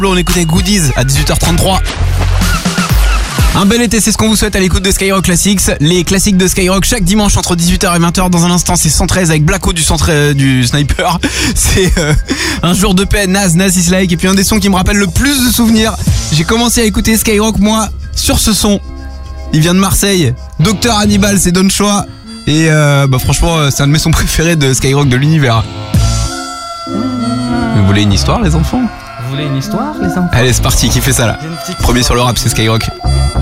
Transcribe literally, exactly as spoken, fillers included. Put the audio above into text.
On écoutait Goodies à dix-huit heures trente-trois. Un bel été, c'est ce qu'on vous souhaite à l'écoute de Skyrock Classics. Les classiques de Skyrock chaque dimanche entre dix-huit heures et vingt heures. Dans un instant, c'est cent treize avec Blacko du centre euh, du Sniper. C'est euh, un jour de paix, Naz, Naz is like. Et puis un des sons qui me rappelle le plus de souvenirs. J'ai commencé à écouter Skyrock, moi, sur ce son. Il vient de Marseille. Docteur Hannibal, c'est Don Choix. Et euh, bah franchement, c'est un de mes sons préférés de Skyrock de l'univers. Vous voulez une histoire, les enfants ? Vous voulez une histoire, les enfants ? Allez, c'est parti, qui fait ça là ? Premier sur le rap, c'est Skyrock.